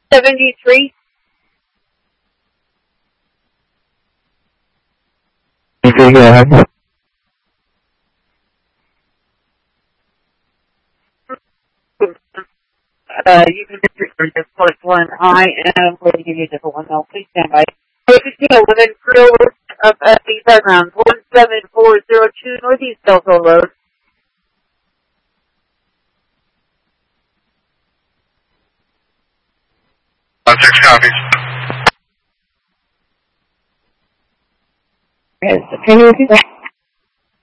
73. Okay, go ahead. You can return this first one. I am going to give you a different one now. Please stand by. 11 Crew up at the fairgrounds, 17402 Northeast Delta Road. Six copies. Yes, can you repeat that?